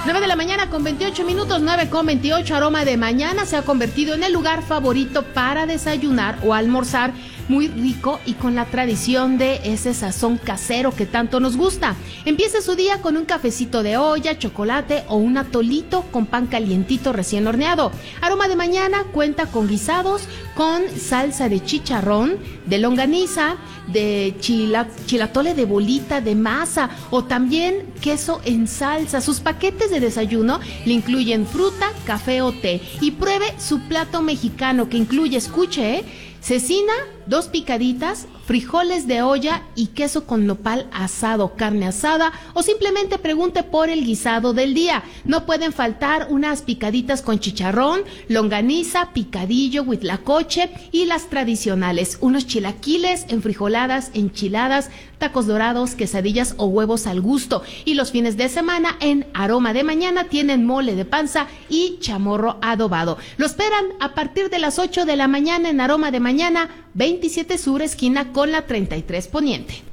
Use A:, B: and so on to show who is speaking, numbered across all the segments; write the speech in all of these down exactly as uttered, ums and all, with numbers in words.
A: nueve de la mañana con veintiocho minutos, nueve con veintiocho. Aroma de Mañana se ha convertido en el lugar favorito para desayunar o almorzar, muy rico y con la tradición de ese sazón casero que tanto nos gusta. Empiece su día con un cafecito de olla, chocolate o un atolito con pan calientito recién horneado. Aroma de Mañana cuenta con guisados con salsa de chicharrón, de longaniza, de chila, chilatole de bolita, de masa o también queso en salsa. Sus paquetes de desayuno le incluyen fruta, café o té. Y pruebe su plato mexicano que incluye, escuche, ¿eh? cecina, dos picaditas, frijoles de olla y queso con nopal asado, carne asada, o simplemente pregunte por el guisado del día. No pueden faltar unas picaditas con chicharrón, longaniza, picadillo, huitlacoche y las tradicionales, unos chilaquiles, enfrijoladas, enchiladas, tacos dorados, quesadillas o huevos al gusto. Y los fines de semana en Aroma de Mañana tienen mole de panza y chamorro adobado. Lo esperan a partir de las ocho de la mañana en Aroma de Mañana, veintisiete Sur, esquina con la treinta y tres Poniente.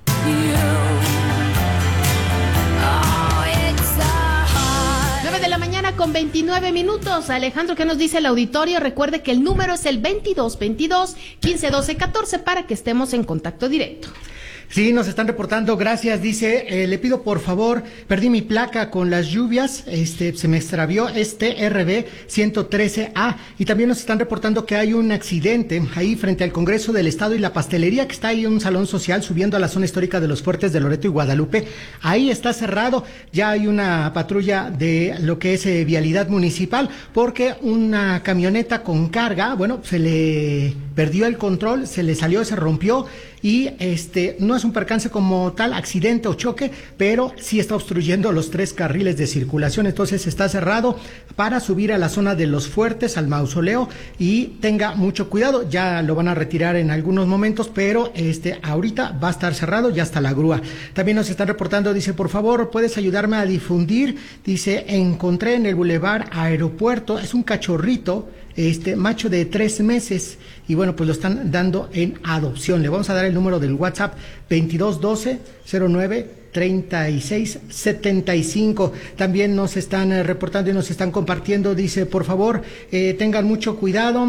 A: nueve de la mañana con veintinueve minutos. Alejandro, ¿qué nos dice el auditorio? Recuerde que el número es el veintidós veintidós quince doce catorce para que estemos en contacto directo.
B: Sí, nos están reportando, gracias, dice, eh, le pido por favor, perdí mi placa con las lluvias, este, se me extravió, este R B ciento trece A, y también nos están reportando que hay un accidente ahí frente al Congreso del Estado y la pastelería que está ahí en un salón social subiendo a la zona histórica de los Fuertes de Loreto y Guadalupe, ahí está cerrado, ya hay una patrulla de lo que es eh, vialidad municipal, porque una camioneta con carga, bueno, se le perdió el control, se le salió, se rompió, y este no es un percance como tal, accidente o choque, pero sí está obstruyendo los tres carriles de circulación, entonces está cerrado para subir a la zona de los Fuertes, al mausoleo, y tenga mucho cuidado, ya lo van a retirar en algunos momentos, pero este ahorita va a estar cerrado, ya está la grúa. También nos están reportando, dice, por favor, ¿puedes ayudarme a difundir? Dice, encontré en el Boulevard Aeropuerto, es un cachorrito, este macho de tres meses, y bueno, pues lo están dando en adopción. Le vamos a dar el número del WhatsApp, veintidós doce cero nueve treinta y seis setenta y cinco. También nos están eh, reportando y nos están compartiendo, dice, por favor, eh, tengan mucho cuidado,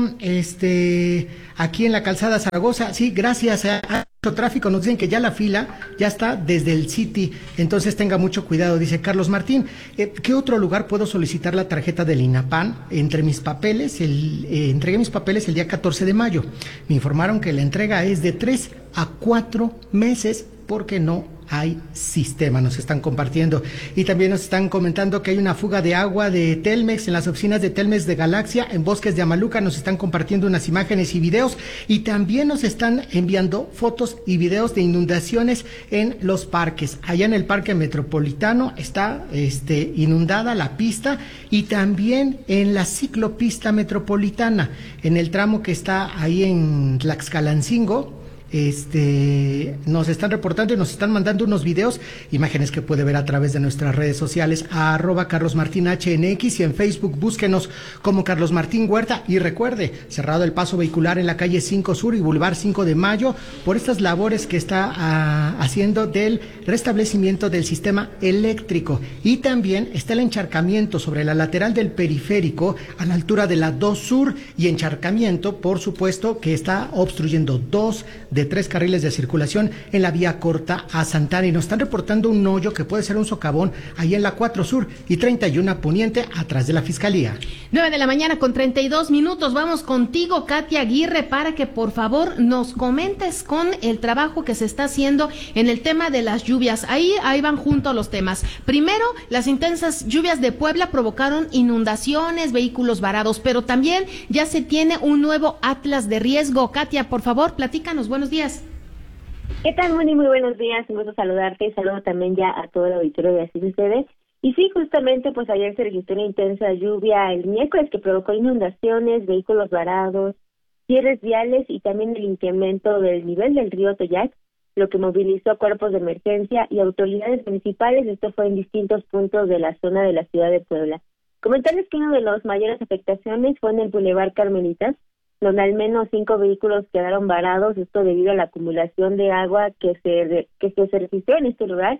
B: este, aquí en la calzada Zaragoza, sí, gracias a, a mucho tráfico, nos dicen que ya la fila ya está desde el City, entonces tenga mucho cuidado, dice Carlos Martín. Eh, ¿qué otro lugar puedo solicitar la tarjeta del INAPAN? Entre mis papeles, el, eh, entregué mis papeles el día catorce de mayo, me informaron que la entrega es de tres a cuatro meses porque no hay sistema, nos están compartiendo. Y también nos están comentando que hay una fuga de agua de Telmex en las oficinas de Telmex de Galaxia, en Bosques de Amaluca, nos están compartiendo unas imágenes y videos, y también nos están enviando fotos y videos de inundaciones en los parques. Allá en el Parque Metropolitano está este, inundada la pista, y también en la ciclopista metropolitana, en el tramo que está ahí en Tlaxcalancingo. Este, nos están reportando y nos están mandando unos videos, imágenes que puede ver a través de nuestras redes sociales, a arroba Carlos Martín H N X, y en Facebook búsquenos como Carlos Martín Huerta. Y recuerde, cerrado el paso vehicular en la calle cinco Sur y Boulevard cinco de Mayo por estas labores que está ah, haciendo del restablecimiento del sistema eléctrico. Y también está el encharcamiento sobre la lateral del periférico a la altura de la dos Sur, y encharcamiento, por supuesto, que está obstruyendo dos de de tres carriles de circulación en la vía corta a Santana, y nos están reportando un hoyo que puede ser un socavón ahí en la cuatro Sur y treinta y uno Poniente, atrás de la Fiscalía.
A: nueve de la mañana con treinta y dos minutos, vamos contigo, Katia Aguirre, para que por favor nos comentes con el trabajo que se está haciendo en el tema de las lluvias. Ahí, ahí van juntos los temas. Primero, las intensas lluvias de Puebla provocaron inundaciones, vehículos varados, pero también ya se tiene un nuevo atlas de riesgo. Katia, por favor, platícanos. Buenos días.
C: ¿Qué tal, Moni? Muy buenos días, un gusto saludarte, y saludo también ya a todo el auditorio de Así Sucede. Y sí, justamente, pues ayer se registró una intensa lluvia el miércoles que provocó inundaciones, vehículos varados, cierres viales y también el incremento del nivel del río Toyac, lo que movilizó cuerpos de emergencia y autoridades municipales. Esto fue en distintos puntos de la zona de la ciudad de Puebla. Comentarles que una de las mayores afectaciones fue en el Boulevard Carmelitas, donde al menos cinco vehículos quedaron varados, esto debido a la acumulación de agua que se que se registró en este lugar,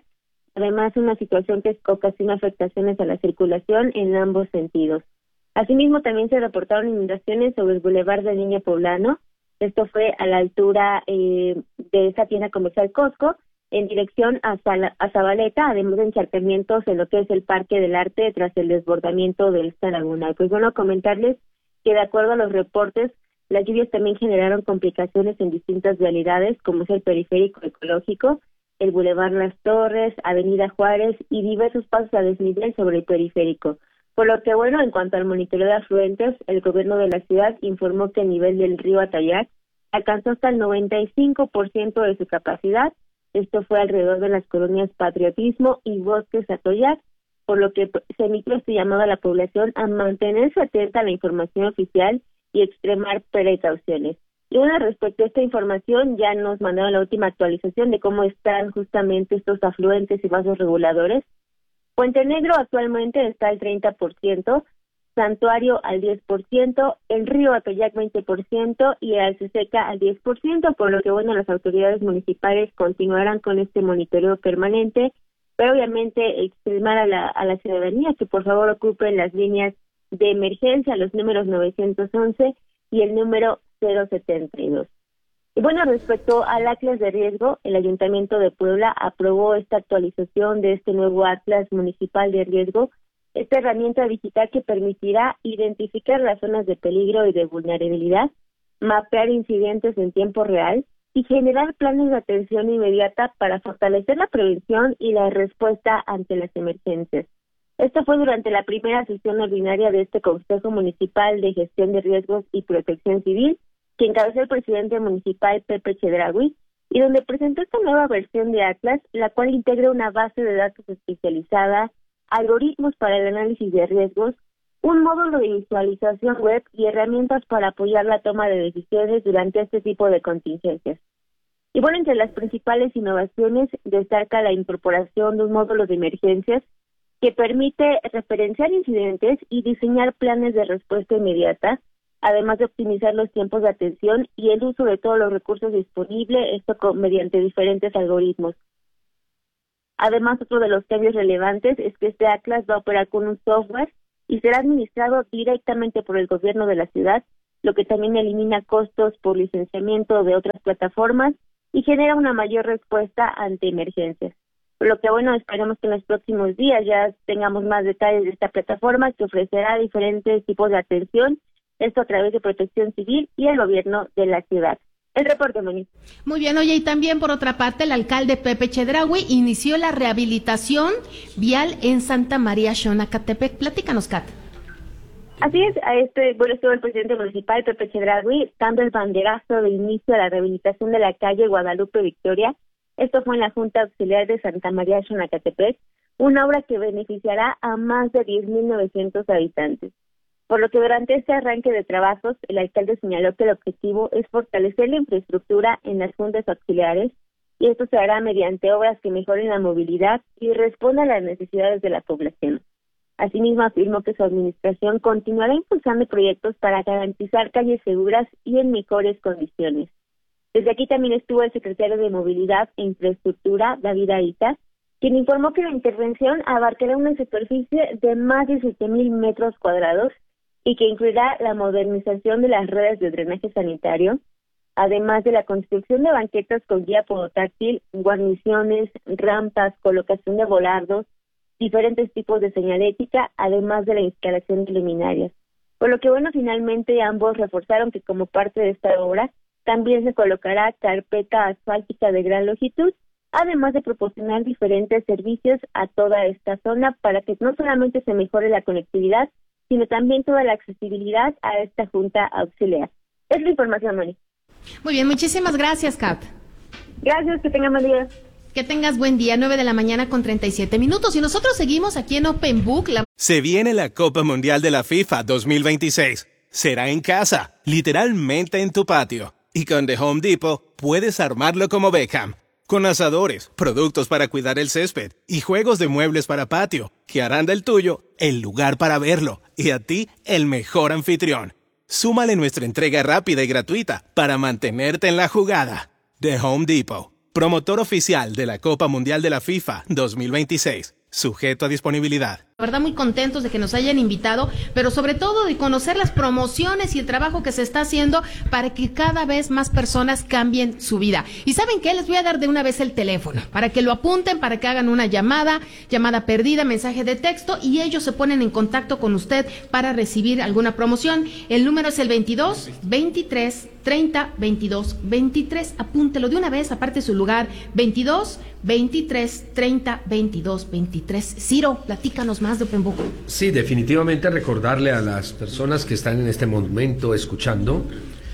C: además una situación que ocasiona afectaciones a la circulación en ambos sentidos. Asimismo, también se reportaron inundaciones sobre el Boulevard de Niño Poblano. Esto fue a la altura eh, de esa tienda comercial Costco, en dirección a, Sala, a Zabaleta, además de encharcamientos en lo que es el Parque del Arte tras el desbordamiento de esta laguna. Y pues bueno, comentarles que de acuerdo a los reportes, las lluvias también generaron complicaciones en distintas vialidades, como es el Periférico Ecológico, el Boulevard Las Torres, Avenida Juárez y diversos pasos a desnivel sobre el periférico. Por lo que, bueno, en cuanto al monitoreo de afluentes, el gobierno de la ciudad informó que el nivel del río Atoyac alcanzó hasta el noventa y cinco por ciento de su capacidad. Esto fue alrededor de las colonias Patriotismo y Bosques Atoyac, por lo que se emitió este llamado a la población a mantenerse atenta a la información oficial y extremar precauciones. Y bueno, respecto a esta información, ya nos mandaron la última actualización de cómo están justamente estos afluentes y vasos reguladores. Puente Negro actualmente está al treinta por ciento, Santuario al diez por ciento, el río Atoyac veinte por ciento y el Alceseca al diez por ciento, por lo que, bueno, las autoridades municipales continuarán con este monitoreo permanente, pero obviamente extremar a la, a la ciudadanía que por favor ocupen las líneas de emergencia, los números novecientos once y el número cero setenta y dos. Y bueno, respecto al Atlas de riesgo, el Ayuntamiento de Puebla aprobó esta actualización de este nuevo Atlas Municipal de Riesgo, esta herramienta digital que permitirá identificar las zonas de peligro y de vulnerabilidad, mapear incidentes en tiempo real y generar planes de atención inmediata para fortalecer la prevención y la respuesta ante las emergencias. Esto fue durante la primera sesión ordinaria de este Consejo Municipal de Gestión de Riesgos y Protección Civil, que encabezó el presidente municipal Pepe Chedraui, y donde presentó esta nueva versión de Atlas, la cual integra una base de datos especializada, algoritmos para el análisis de riesgos, un módulo de visualización web y herramientas para apoyar la toma de decisiones durante este tipo de contingencias. Y bueno, entre las principales innovaciones destaca la incorporación de un módulo de emergencias que permite referenciar incidentes y diseñar planes de respuesta inmediata, además de optimizar los tiempos de atención y el uso de todos los recursos disponibles, esto con, mediante diferentes algoritmos. Además, otro de los cambios relevantes es que este Atlas va a operar con un software y será administrado directamente por el gobierno de la ciudad, lo que también elimina costos por licenciamiento de otras plataformas y genera una mayor respuesta ante emergencias. Por lo que, bueno, esperemos que en los próximos días ya tengamos más detalles de esta plataforma que ofrecerá diferentes tipos de atención, esto a través de Protección Civil y el gobierno de la ciudad. El reporte, Moni.
A: Muy bien, oye, y también por otra parte, el alcalde Pepe Chedraui inició la rehabilitación vial en Santa María Xonacatepec. Platícanos, Kat.
C: Así es, a este vuelo estuvo el presidente municipal Pepe Chedraui dando el banderazo de inicio a la rehabilitación de la calle Guadalupe Victoria. Esto fue en la Junta Auxiliar de Santa María Xonacatepec, una obra que beneficiará a más de diez mil novecientos habitantes. Por lo que durante este arranque de trabajos, el alcalde señaló que el objetivo es fortalecer la infraestructura en las juntas auxiliares y esto se hará mediante obras que mejoren la movilidad y respondan a las necesidades de la población. Asimismo, afirmó que su administración continuará impulsando proyectos para garantizar calles seguras y en mejores condiciones. Desde aquí también estuvo el secretario de Movilidad e Infraestructura, David Aita, quien informó que la intervención abarcará una superficie de más de siete mil metros cuadrados y que incluirá la modernización de las redes de drenaje sanitario, además de la construcción de banquetas con guía podotáctil, guarniciones, rampas, colocación de volardos, diferentes tipos de señalética, además de la instalación de luminarias. Por lo que, bueno, finalmente ambos reforzaron que como parte de esta obra también se colocará carpeta asfáltica de gran longitud, además de proporcionar diferentes servicios a toda esta zona para que no solamente se mejore la conectividad, sino también toda la accesibilidad a esta junta auxiliar. Es la información, Moni.
A: Muy bien, muchísimas gracias, Kat.
C: Gracias, que tengan buen día.
A: Que tengas buen día, nueve de la mañana con treinta y siete minutos. Y nosotros seguimos aquí en Open Book. La...
D: Se viene la Copa Mundial de la FIFA dos mil veintiséis. Será en casa, literalmente en tu patio. Y con The Home Depot puedes armarlo como Beckham. Con asadores, productos para cuidar el césped y juegos de muebles para patio, que harán del tuyo el lugar para verlo y a ti el mejor anfitrión. Súmale nuestra entrega rápida y gratuita para mantenerte en la jugada. The Home Depot. promotor oficial de la Copa Mundial de la FIFA dos mil veintiséis. Sujeto a disponibilidad.
A: La verdad, muy contentos de que nos hayan invitado, pero sobre todo de conocer las promociones y el trabajo que se está haciendo para que cada vez más personas cambien su vida. Y ¿saben qué? Les voy a dar de una vez el teléfono para que lo apunten, para que hagan una llamada, llamada perdida, mensaje de texto, y ellos se ponen en contacto con usted para recibir alguna promoción. El número es el veintidós, veintitrés, treinta, veintidós, veintitrés. Apúntelo de una vez, aparte su lugar, veintidós, veintitrés, treinta, veintidós, veintitrés. Ciro, platícanos más de Open Book.
E: Sí, definitivamente recordarle a las personas que están en este momento escuchando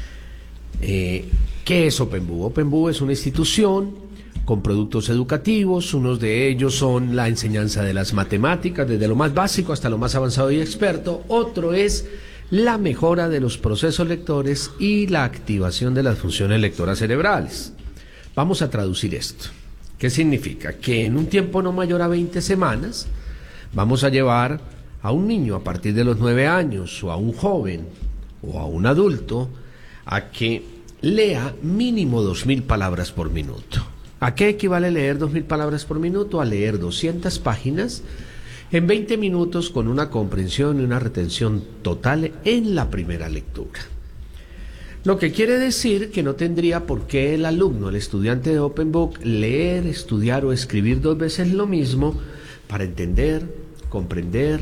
E: eh, ¿qué es Open Book? Open Book es una institución con productos educativos. Unos de ellos son la enseñanza de las matemáticas, desde lo más básico hasta lo más avanzado y experto. Otro es la mejora de los procesos lectores y la activación de las funciones lectoras cerebrales. Vamos a traducir esto. ¿Qué significa? Que en un tiempo no mayor a veinte semanas vamos a llevar a un niño a partir de los nueve años o a un joven o a un adulto a que lea mínimo dos mil palabras por minuto. ¿A qué equivale leer dos mil palabras por minuto? A leer doscientas páginas en veinte minutos con una comprensión y una retención total en la primera lectura. Lo que quiere decir que no tendría por qué el alumno, el estudiante de Open Book, leer, estudiar o escribir dos veces lo mismo para entender, comprender,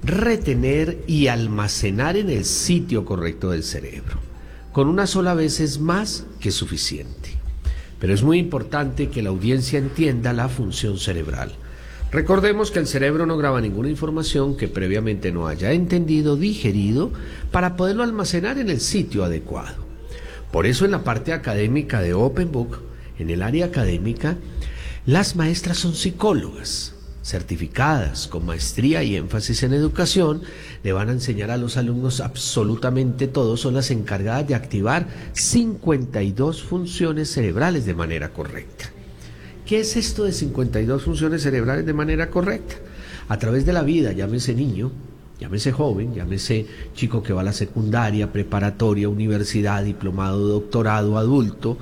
E: retener y almacenar en el sitio correcto del cerebro. Con una sola vez es más que suficiente. Pero es muy importante que la audiencia entienda la función cerebral. Recordemos que el cerebro no graba ninguna información que previamente no haya entendido, digerido, para poderlo almacenar en el sitio adecuado. Por eso en la parte académica de Open Book, en el área académica, las maestras son psicólogas, certificadas con maestría y énfasis en educación. Le van a enseñar a los alumnos absolutamente todo. Son las encargadas de activar cincuenta y dos funciones cerebrales de manera correcta. ¿Qué es esto de cincuenta y dos funciones cerebrales de manera correcta? A través de la vida, llámese niño, llámese joven, llámese chico que va a la secundaria, preparatoria, universidad, diplomado, doctorado, adulto,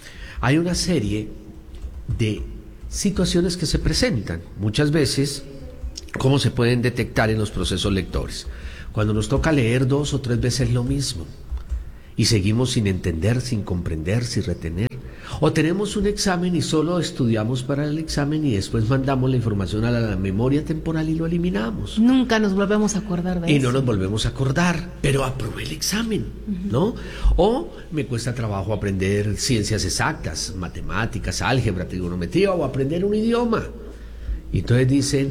E: hay una serie de situaciones que se presentan. Muchas veces, ¿cómo se pueden detectar en los procesos lectores? Cuando nos toca leer dos o tres veces lo mismo y seguimos sin entender, sin comprender, sin retener. O tenemos un examen y solo estudiamos para el examen y después mandamos la información a la memoria temporal y lo eliminamos.
A: Nunca nos volvemos a acordar de
E: y
A: eso. Y
E: no nos volvemos a acordar, pero aprobé el examen, uh-huh. ¿no? O me cuesta trabajo aprender ciencias exactas, matemáticas, álgebra, trigonometría, o aprender un idioma. Y entonces dicen,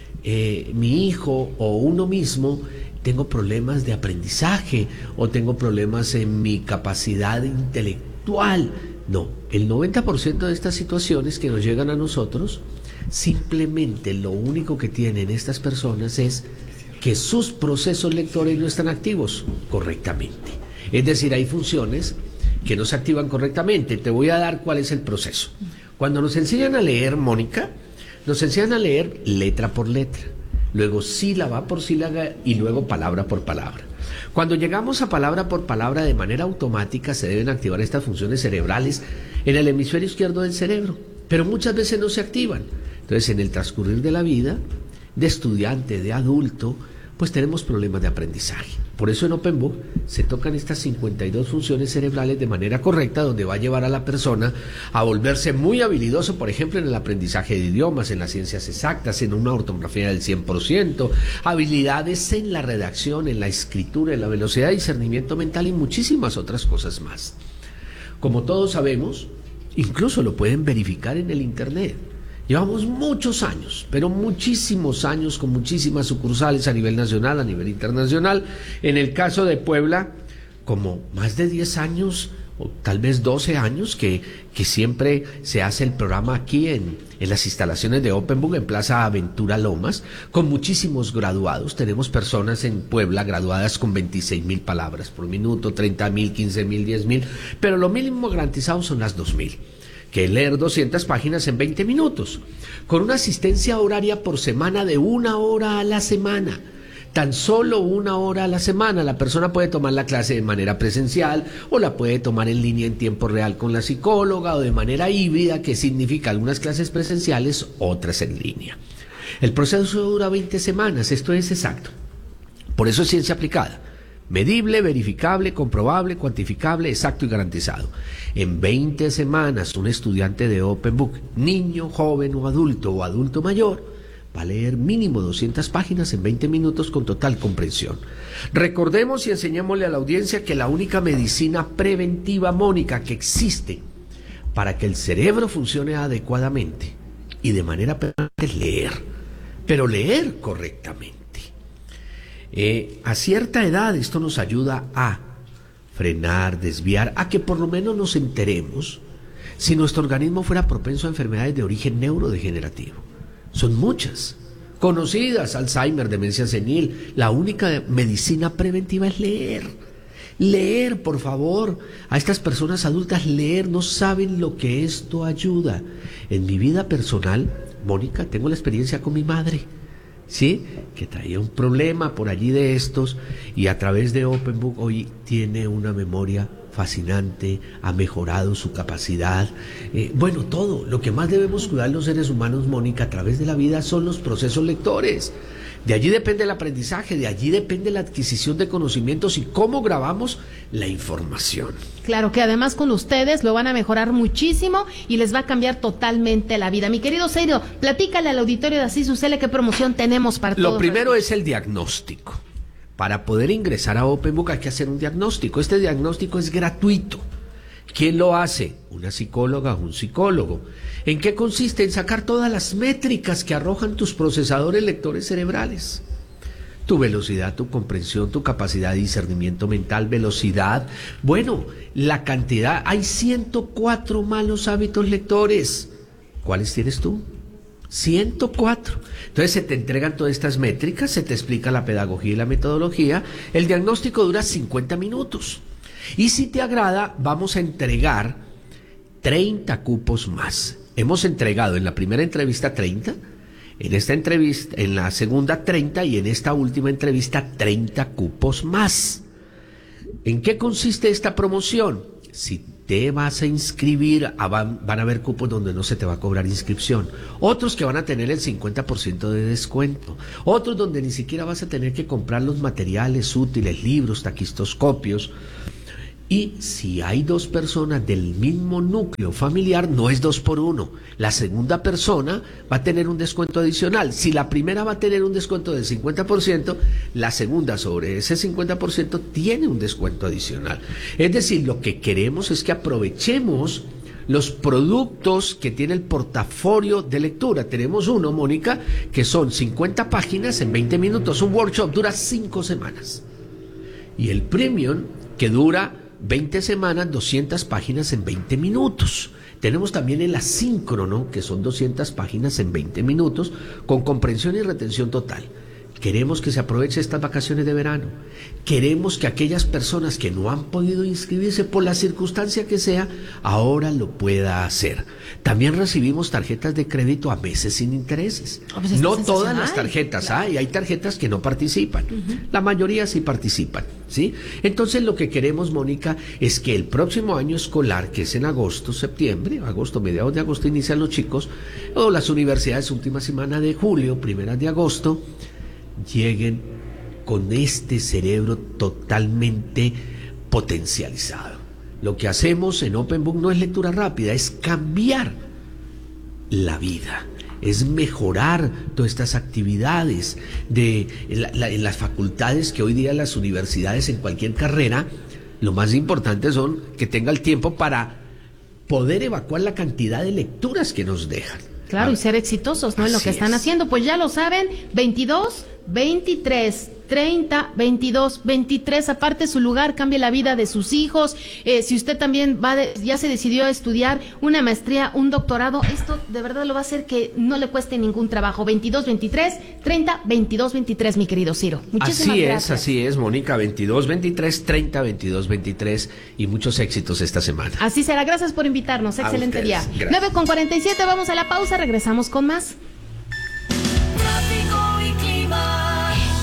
E: eh, mi hijo o uno mismo, tengo problemas de aprendizaje o tengo problemas en mi capacidad intelectual. No, el noventa por ciento de estas situaciones que nos llegan a nosotros, simplemente lo único que tienen estas personas es que sus procesos lectores no están activos correctamente. Es decir, hay funciones que no se activan correctamente. Te voy a dar cuál es el proceso. Cuando nos enseñan a leer, Mónica, nos enseñan a leer letra por letra, luego sílaba por sílaba y luego palabra por palabra. Cuando llegamos a palabra por palabra de manera automática se deben activar estas funciones cerebrales en el hemisferio izquierdo del cerebro, pero muchas veces no se activan. Entonces, en el transcurrir de la vida, de estudiante, de adulto, pues tenemos problemas de aprendizaje. Por eso en Open Book se tocan estas cincuenta y dos funciones cerebrales de manera correcta, donde va a llevar a la persona a volverse muy habilidoso, por ejemplo, en el aprendizaje de idiomas, en las ciencias exactas, en una ortografía del cien por ciento, habilidades en la redacción, en la escritura, en la velocidad de discernimiento mental y muchísimas otras cosas más. Como todos sabemos, incluso lo pueden verificar en el internet. Llevamos muchos años, pero muchísimos años con muchísimas sucursales a nivel nacional, a nivel internacional. En el caso de Puebla, como más de diez años o tal vez doce años que, que siempre se hace el programa aquí en, en las instalaciones de Open Book en Plaza Aventura Lomas, con muchísimos graduados. Tenemos personas en Puebla graduadas con veintiséis mil palabras por minuto, treinta mil, quince mil, diez mil, pero lo mínimo garantizado son las dos mil. Que leer doscientas páginas en veinte minutos, con una asistencia horaria por semana de una hora a la semana. tan solo una hora a la semana. La persona puede tomar la clase de manera presencial o la puede tomar en línea en tiempo real con la psicóloga o de manera híbrida, que significa algunas clases presenciales, otras en línea. El proceso dura veinte semanas, esto es exacto. Por eso es ciencia aplicada. Medible, verificable, comprobable, cuantificable, exacto y garantizado. En veinte semanas, un estudiante de Open Book, niño, joven o adulto o adulto mayor, va a leer mínimo doscientas páginas en veinte minutos con total comprensión. Recordemos y enseñémosle a la audiencia que la única medicina preventiva, Mónica, que existe para que el cerebro funcione adecuadamente y de manera permanente es leer, pero leer correctamente. Eh, a cierta edad esto nos ayuda a frenar, desviar, a que por lo menos nos enteremos si nuestro organismo fuera propenso a enfermedades de origen neurodegenerativo. Son muchas, conocidas: Alzheimer, demencia senil. La única medicina preventiva es leer. Leer, por favor. A estas personas adultas, leer, no saben lo que esto ayuda. En mi vida personal, Mónica, tengo la experiencia con mi madre, ¿sí? Que traía un problema por allí de estos, y a través de Open Book hoy tiene una memoria fascinante, ha mejorado su capacidad, eh, bueno, todo. Lo que más debemos cuidar los seres humanos, Mónica, a través de la vida son los procesos lectores. De allí depende el aprendizaje, de allí depende la adquisición de conocimientos y cómo grabamos la información.
A: Claro que además con ustedes lo van a mejorar muchísimo y les va a cambiar totalmente la vida. Mi querido Ciro, platícale al auditorio de Así Sucede qué promoción tenemos para todos.
E: Lo primero es el diagnóstico. Para poder ingresar a Open Book hay que hacer un diagnóstico. Este diagnóstico es gratuito. ¿Quién lo hace? Una psicóloga o un psicólogo. ¿En qué consiste? En sacar todas las métricas que arrojan tus procesadores lectores cerebrales. Tu velocidad, tu comprensión, tu capacidad de discernimiento mental, velocidad. Bueno, la cantidad. Hay ciento cuatro malos hábitos lectores. ¿Cuáles tienes tú? ciento cuatro. Entonces se te entregan todas estas métricas, se te explica la pedagogía y la metodología. El diagnóstico dura cincuenta minutos. Y si te agrada, vamos a entregar treinta cupos más. Hemos entregado en la primera entrevista treinta, en esta entrevista, en la segunda treinta y en esta última entrevista treinta cupos más. ¿En qué consiste esta promoción? Si te vas a inscribir, van, van a haber cupos donde no se te va a cobrar inscripción, otros que van a tener el cincuenta por ciento de descuento, otros donde ni siquiera vas a tener que comprar los materiales útiles, libros, taquistoscopios. Y si hay dos personas del mismo núcleo familiar, no es dos por uno. La segunda persona va a tener un descuento adicional. Si la primera va a tener un descuento del cincuenta por ciento, la segunda sobre ese cincuenta por ciento tiene un descuento adicional. Es decir, lo que queremos es que aprovechemos los productos que tiene el portafolio de lectura. Tenemos uno, Mónica, que son cincuenta páginas en veinte minutos. Un workshop dura cinco semanas. Y el premium, que dura veinte semanas, doscientas páginas en veinte minutos. Tenemos también el asíncrono, que son doscientas páginas en veinte minutos, con comprensión y retención total. Queremos que se aproveche estas vacaciones de verano. Queremos que aquellas personas que no han podido inscribirse por la circunstancia que sea, ahora lo pueda hacer. También recibimos tarjetas de crédito a meses sin intereses. Oh, pues no todas las tarjetas, claro. hay, hay tarjetas que no participan. Uh-huh. La mayoría sí participan, ¿sí? Entonces lo que queremos, Mónica, es que el próximo año escolar, que es en agosto, septiembre, agosto, mediados de agosto inician los chicos, o las universidades última semana de julio, primeras de agosto, lleguen con este cerebro totalmente potencializado. Lo que hacemos en Open Book no es lectura rápida, es cambiar la vida, es mejorar todas estas actividades de la, la, en las facultades que hoy día las universidades en cualquier carrera, lo más importante son que tenga el tiempo para poder evacuar la cantidad de lecturas que nos dejan.
A: Claro, y ser exitosos, ¿no? En lo que están haciendo. Pues ya lo saben, veintidós, veintitrés, treinta, veintidós, veintitrés, aparte su lugar, cambie la vida de sus hijos. Eh, si usted también va de, ya se decidió a estudiar una maestría, un doctorado, esto de verdad lo va a hacer que no le cueste ningún trabajo. veintidós, veintitrés, treinta, veintidós, veintitrés, mi querido Ciro. Muchísimas
E: así
A: gracias.
E: es, así es, Mónica, veintidós, veintitrés, treinta, veintidós, veintitrés y muchos éxitos esta semana.
A: Así será, gracias por invitarnos, excelente día. Gracias. nueve con cuarenta y siete, vamos a la pausa, regresamos con más.
F: Tráfico y clima.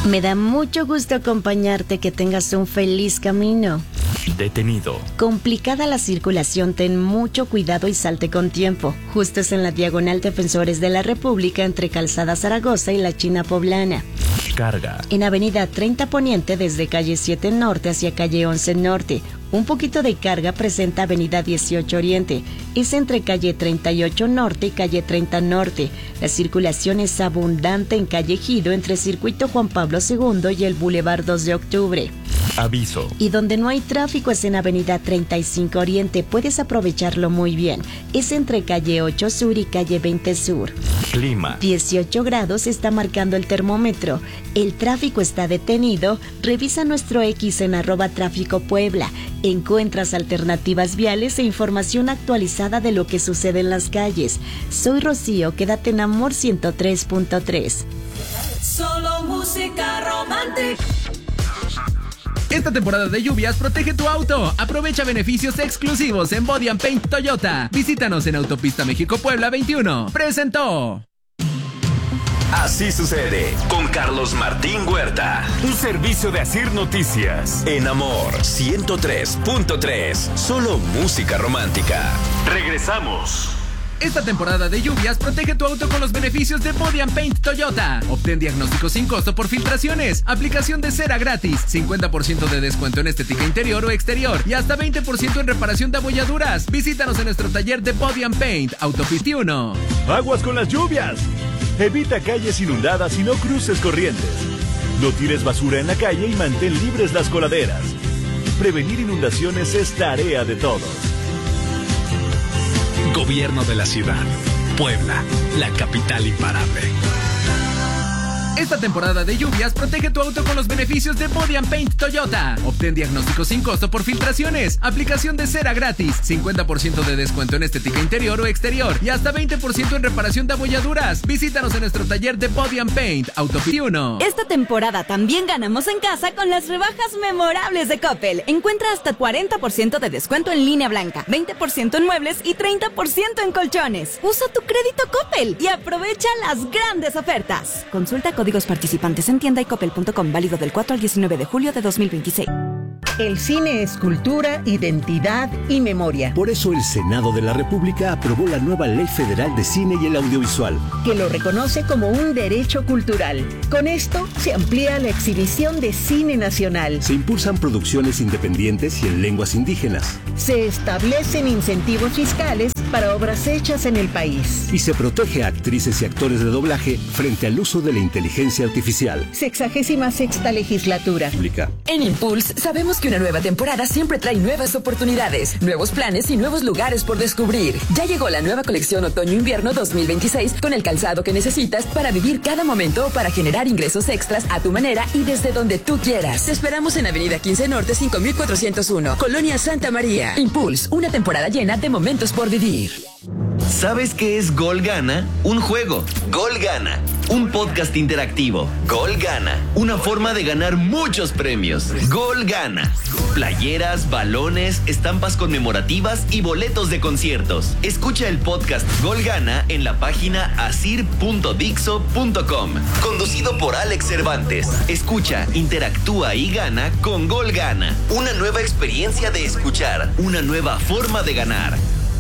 F: Me da mucho gusto acompañarte, que tengas un feliz camino.
G: Detenido.
F: Complicada la circulación, ten mucho cuidado y salte con tiempo. Justo es en la diagonal Defensores de la República entre Calzada Zaragoza y la China Poblana.
G: Carga.
F: En Avenida treinta Poniente desde calle siete Norte hacia calle once Norte. Un poquito de carga presenta Avenida dieciocho Oriente. Es entre calle treinta y ocho Norte y calle treinta Norte. La circulación es abundante en calle Ejido entre Circuito Juan Pablo segundo y el Boulevard dos de Octubre.
G: Aviso.
F: Y donde no hay tráfico es en Avenida treinta y cinco Oriente. Puedes aprovecharlo muy bien. Es entre calle ocho Sur y calle veinte Sur.
G: Clima.
F: dieciocho grados está marcando el termómetro. El tráfico está detenido. Revisa nuestro X en arroba tráfico Puebla. Encuentras alternativas viales e información actualizada de lo que sucede en las calles. Soy Rocío, quédate en Amor ciento tres punto tres.
H: Solo música romántica.
I: Esta temporada de lluvias protege tu auto. Aprovecha beneficios exclusivos en Body and Paint Toyota. Visítanos en Autopista México-Puebla veintiuno. Presentó.
J: Así sucede con Carlos Martín Huerta.
G: Un servicio de Asir Noticias.
J: En Amor ciento tres punto tres. Solo música romántica. Regresamos.
I: Esta temporada de lluvias protege tu auto con los beneficios de Body and Paint Toyota. Obtén diagnóstico sin costo por filtraciones, aplicación de cera gratis, cincuenta por ciento de descuento en estética interior o exterior y hasta veinte por ciento en reparación de abolladuras. Visítanos en nuestro taller de Body and Paint, Autopista veintiuno.
K: Aguas con las lluvias. Evita calles inundadas y no cruces corrientes. No tires basura en la calle y mantén libres las coladeras. Prevenir inundaciones es tarea de todos.
L: Gobierno de la Ciudad. Puebla, la capital imparable.
I: Esta temporada de lluvias protege tu auto con los beneficios de Body and Paint Toyota. Obtén diagnóstico sin costo por filtraciones, aplicación de cera gratis, cincuenta por ciento de descuento en estética interior o exterior y hasta veinte por ciento en reparación de abolladuras. Visítanos en nuestro taller de Body and Paint, Autopista veintiuno.
M: Esta temporada también ganamos en casa con las rebajas memorables de Coppel. Encuentra hasta cuarenta por ciento de descuento en línea blanca, veinte por ciento en muebles y treinta por ciento en colchones. Usa tu crédito Coppel y aprovecha las grandes ofertas. Consulta códigos participantes en tienda y coppel punto com, válido del cuatro al diecinueve de julio de dos mil veintiséis.
N: El cine es cultura, identidad y memoria.
O: Por eso el Senado de la República aprobó la nueva Ley Federal de Cine y el Audiovisual,
N: que lo reconoce como un derecho cultural. Con esto se amplía la exhibición de cine nacional.
O: Se impulsan producciones independientes y en lenguas indígenas.
N: Se establecen incentivos fiscales para obras hechas en el país.
O: Y se protege a actrices y actores de doblaje frente al uso de la inteligencia artificial.
N: Sexagésima sexta legislatura.
O: Publica.
P: En Impulse sabemos que una nueva temporada siempre trae nuevas oportunidades, nuevos planes y nuevos lugares por descubrir. Ya llegó la nueva colección Otoño-Invierno dos mil veintiséis con el calzado que necesitas para vivir cada momento o para generar ingresos extras a tu manera y desde donde tú quieras. Te esperamos en Avenida quince Norte cinco mil cuatrocientos uno, Colonia Santa María. Impulse, una temporada llena de momentos por vivir.
J: ¿Sabes qué es Gol Gana? Un juego. Gol Gana. Un podcast interactivo. Gol Gana. Una forma de ganar muchos premios. Gol Gana. Playeras, balones, estampas conmemorativas y boletos de conciertos. Escucha el podcast Gol Gana en la página asir punto dixo punto com. Conducido por Alex Cervantes. Escucha, interactúa y gana con Gol Gana. Una nueva experiencia de escuchar. Una nueva forma de ganar.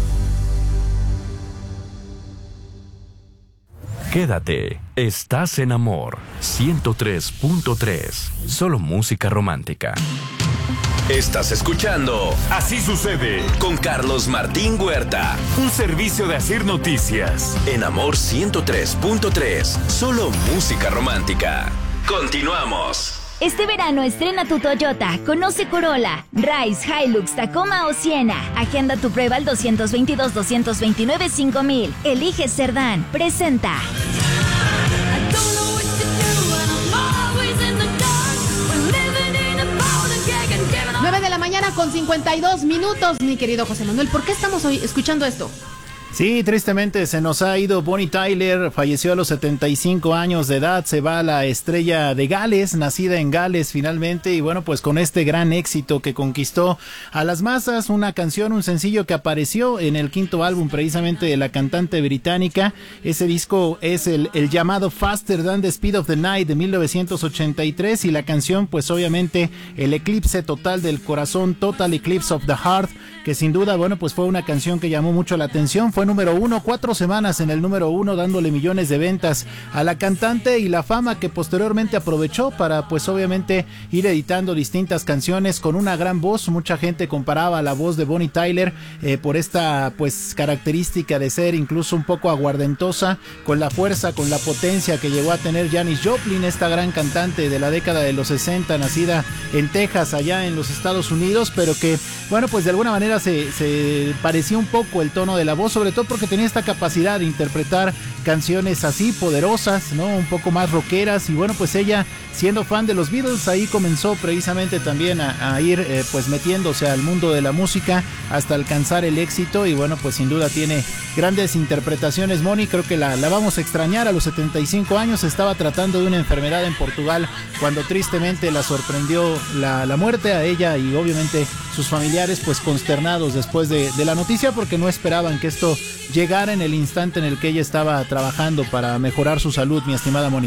G: Quédate, estás en Amor ciento tres punto tres, solo música romántica.
J: Estás escuchando Así Sucede con Carlos Martín Huerta.
G: Un servicio de Asir Noticias.
J: En Amor ciento tres punto tres, solo música romántica. Continuamos.
Q: Este verano estrena tu Toyota. Conoce Corolla, Rise, Hilux, Tacoma o Siena. Agenda tu prueba al dos dos dos, dos dos nueve, cinco mil. Elige Cerdán. Presenta.
A: nueve de la mañana con cincuenta y dos minutos, mi querido José Manuel. ¿Por qué estamos hoy escuchando esto?
R: Sí, tristemente se nos ha ido Bonnie Tyler, falleció a los setenta y cinco años de edad, se va la estrella de Gales, nacida en Gales finalmente, y bueno, pues con este gran éxito que conquistó a las masas, una canción, un sencillo que apareció en el quinto álbum precisamente de la cantante británica. Ese disco es el, el llamado Faster Than the Speed of the Night de mil novecientos ochenta y tres, y la canción pues obviamente el eclipse total del corazón, Total Eclipse of the Heart, que sin duda, bueno, pues fue una canción que llamó mucho la atención, fue número uno, cuatro semanas en el número uno, dándole millones de ventas a la cantante, y la fama que posteriormente aprovechó para, pues obviamente, ir editando distintas canciones con una gran voz. Mucha gente comparaba la voz de Bonnie Tyler eh, por esta, pues, característica de ser incluso un poco aguardentosa, con la fuerza, con la potencia que llegó a tener Janis Joplin, esta gran cantante de la década de los sesenta, nacida en Texas, allá en los Estados Unidos, pero que, bueno, pues de alguna manera se, se parecía un poco el tono de la voz, sobre todo porque tenía esta capacidad de interpretar canciones así poderosas, ¿no? Un poco más rockeras, y bueno, pues ella, siendo fan de los Beatles, ahí comenzó precisamente también a, a ir eh, pues metiéndose al mundo de la música hasta alcanzar el éxito, y bueno, pues sin duda tiene grandes interpretaciones. Moni, creo que la, la vamos a extrañar a los setenta y cinco años, estaba tratando de una enfermedad en Portugal cuando tristemente la sorprendió la, la muerte a ella, y obviamente sus familiares pues consternados después de, de la noticia, porque no esperaban que esto llegara en el instante en el que ella estaba trabajando para mejorar su salud, mi estimada Moni.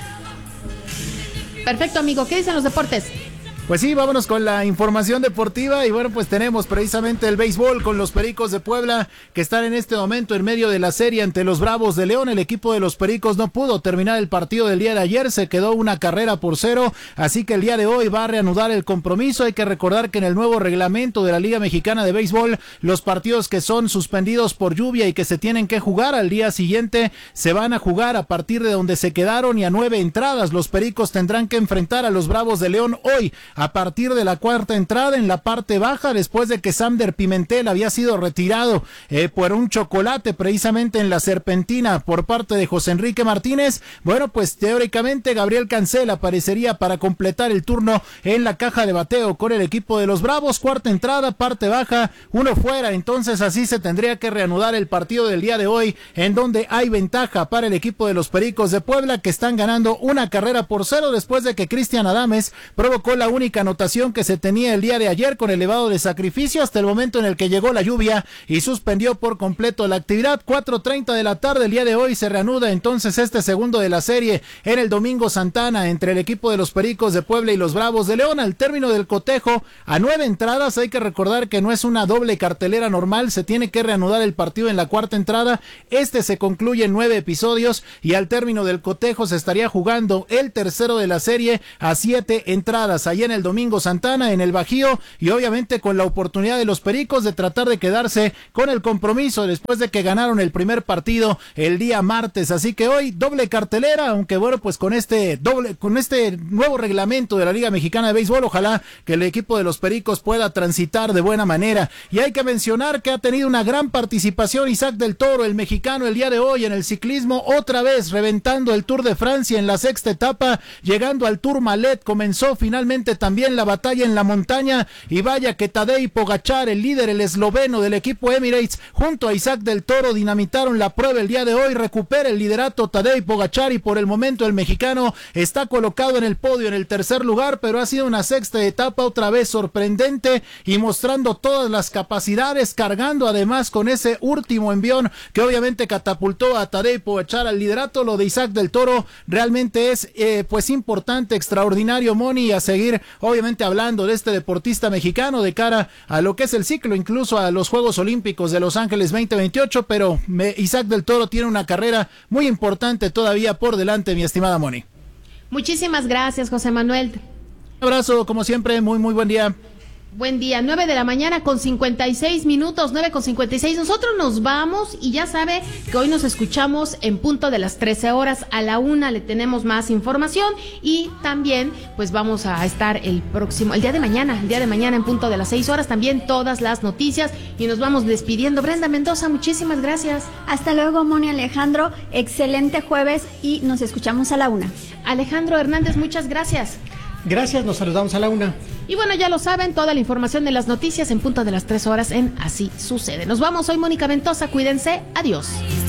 A: Perfecto, amigo. ¿Qué dicen los deportes?
R: Pues sí, vámonos con la información deportiva, y bueno, pues tenemos precisamente el béisbol con los Pericos de Puebla, que están en este momento en medio de la serie ante los Bravos de León. El equipo de los Pericos no pudo terminar el partido del día de ayer, se quedó una carrera por cero, así que el día de hoy va a reanudar el compromiso. Hay que recordar que en el nuevo reglamento de la Liga Mexicana de Béisbol, los partidos que son suspendidos por lluvia y que se tienen que jugar al día siguiente, se van a jugar a partir de donde se quedaron, y a nueve entradas. Los Pericos tendrán que enfrentar a los Bravos de León hoy, a partir de la cuarta entrada en la parte baja, después de que Sander Pimentel había sido retirado eh, por un chocolate precisamente en la serpentina por parte de José Enrique Martínez. Bueno, pues teóricamente Gabriel Cancel aparecería para completar el turno en la caja de bateo con el equipo de los Bravos. Cuarta entrada, parte baja, uno fuera. Entonces así se tendría que reanudar el partido del día de hoy, en donde hay ventaja para el equipo de los Pericos de Puebla, que están ganando una carrera por cero después de que Cristian Adames provocó la única anotación que se tenía el día de ayer con elevado de sacrificio, hasta el momento en el que llegó la lluvia y suspendió por completo la actividad. Cuatro treinta de la tarde el día de hoy se reanuda entonces este segundo de la serie en el Domingo Santana entre el equipo de los Pericos de Puebla y los Bravos de León. Al término del cotejo, a nueve entradas, hay que recordar que no es una doble cartelera normal, se tiene que reanudar el partido en la cuarta entrada. Este se concluye en nueve episodios, y al término del cotejo se estaría jugando el tercero de la serie a siete entradas allá en el Domingo Santana, en el Bajío, y obviamente con la oportunidad de los Pericos de tratar de quedarse con el compromiso después de que ganaron el primer partido el día martes. Así que hoy doble cartelera, aunque bueno, pues con este doble, con este nuevo reglamento de la Liga Mexicana de Béisbol, ojalá que el equipo de los Pericos pueda transitar de buena manera. Y hay que mencionar que ha tenido una gran participación Isaac del Toro, el mexicano, el día de hoy en el ciclismo, otra vez reventando el Tour de Francia en la sexta etapa, llegando al Tourmalet. Comenzó finalmente también la batalla en la montaña, y vaya que Tadej Pogačar, el líder, el esloveno del equipo Emirates, junto a Isaac del Toro, dinamitaron la prueba el día de hoy. Recupera el liderato Tadej Pogačar, y por el momento el mexicano está colocado en el podio en el tercer lugar, pero ha sido una sexta etapa otra vez sorprendente y mostrando todas las capacidades, cargando además con ese último envión que obviamente catapultó a Tadej Pogačar al liderato. Lo de Isaac del Toro realmente es eh, pues importante, extraordinario, Moni, y a seguir obviamente hablando de este deportista mexicano de cara a lo que es el ciclo, incluso a los Juegos Olímpicos de Los Ángeles veinte veintiocho, pero me, Isaac del Toro tiene una carrera muy importante todavía por delante, mi estimada Moni.
A: Muchísimas gracias, José Manuel.
R: Un abrazo, como siempre, muy muy buen día.
A: Buen día, nueve de la mañana con cincuenta y seis minutos, nueve con cincuenta y seis. Nosotros nos vamos, y ya sabe que hoy nos escuchamos en punto de las trece horas. A la una le tenemos más información, y también pues vamos a estar el próximo, el día de mañana, el día de mañana en punto de las seis horas, también todas las noticias, y nos vamos despidiendo. Brenda Mendoza, muchísimas gracias.
S: Hasta luego, Moni, Alejandro, excelente jueves, y nos escuchamos a la una.
A: Alejandro Hernández, muchas gracias.
B: Gracias, nos saludamos a la una.
A: Y bueno, ya lo saben, toda la información de las noticias en punto de las tres horas en Así Sucede. Nos vamos, soy Mónica Ventosa, cuídense, adiós.